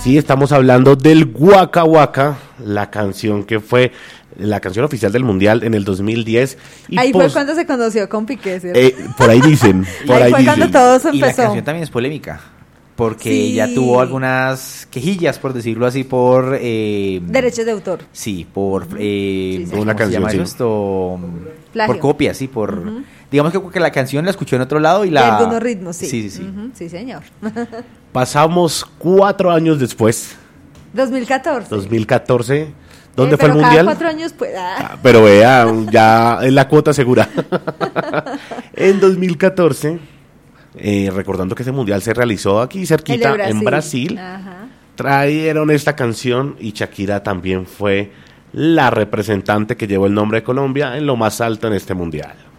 Sí, estamos hablando del Waka Waka, la canción que fue la canción oficial del Mundial en el 2010. Y ahí fue cuando se conoció con Piqué, ¿cierto? Por ahí dicen. Ahí fue cuando todo se Y la empezó. canción también es polémica, porque Sí. ella tuvo algunas quejillas, por decirlo así, por... Derechos de autor. Sí, por... Sí, ¿cómo una se canción, llama sí. eso? Esto, Plagio. por copia, sí, por... Digamos que la canción la escuchó en otro lado y Y la... algunos ritmos, sí. Sí, sí, sí. Ujú, sí, señor. Pasamos 4 años después, 2014. 2014. ¿Dónde fue el pero Mundial? Cada 4 años, pues. Pero vea, ya es la cuota segura. En 2014, recordando que ese Mundial se realizó aquí cerquita, en Brasil, Ajá. trajeron esta canción y Shakira también fue la representante que llevó el nombre de Colombia en lo más alto en este Mundial.